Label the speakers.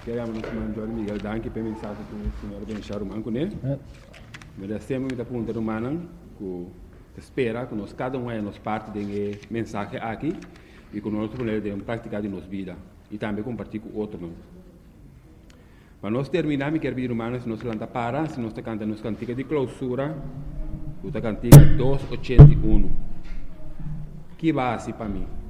Speaker 1: Queremos nos mandar Miguel Danke para mensagem que o senhor Benchar o manco, né? Mas sempre me pergunta humana que espera que nós cada um é nos parte de mensagem aqui e que nós podemos praticar de nossa vida e também compartilhar com outros. Mas nós terminamos, quero pedir humanos, se nós lanta para, se nós cantamos nos cantiga de clausura, o cantiga 281. Que base para mim?